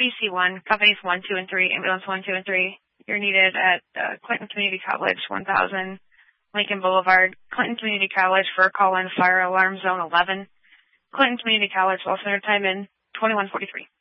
BC1, companies 1, 2, and 3, ambulance 1, 2, and 3. You're needed at Clinton Community College, 1000 Lincoln Boulevard. Clinton Community College for call-in fire alarm zone 11. Clinton Community College, Wall Center time in 2143.